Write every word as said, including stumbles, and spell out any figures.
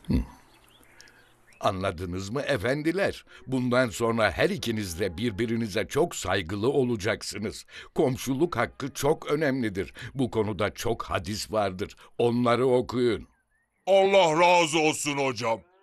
Anladınız mı efendiler? Bundan sonra her ikiniz de birbirinize çok saygılı olacaksınız. Komşuluk hakkı çok önemlidir. Bu konuda çok hadis vardır. Onları okuyun. Allah razı olsun hocam.